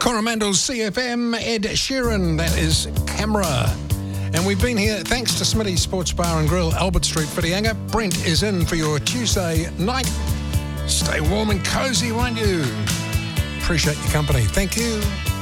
Coromandel's CFM, Ed Sheeran, that is Camera. And we've been here thanks to Smitty's Sports Bar and Grill, Albert Street, Whitianga. Brent is in for your Tuesday night. Stay warm and cosy, won't you? Appreciate your company. Thank you.